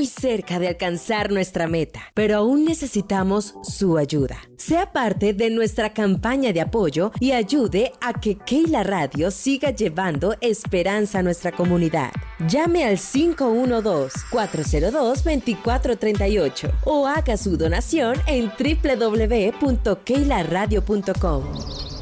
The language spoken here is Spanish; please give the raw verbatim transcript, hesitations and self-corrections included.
muy cerca de alcanzar nuestra meta, pero aún necesitamos su ayuda. Sea parte de nuestra campaña de apoyo y ayude a que Keila Radio siga llevando esperanza a nuestra comunidad. Llame al cinco uno dos, cuatro cero dos, dos cuatro tres ocho o haga su donación en doble u doble u doble u punto keila radio punto com.